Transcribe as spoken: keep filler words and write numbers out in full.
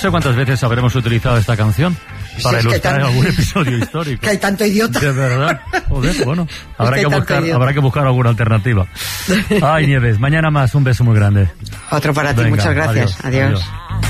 sé cuántas veces habremos utilizado esta canción para si es ilustrar tan... algún episodio histórico. Que hay tanto idiota. De verdad. Joder, bueno, habrá es que que, buscar, idiota. habrá que buscar alguna alternativa. Ay, Nieves, mañana más, un beso muy grande. Otro para ti, Venga, muchas gracias. adiós. adiós. adiós.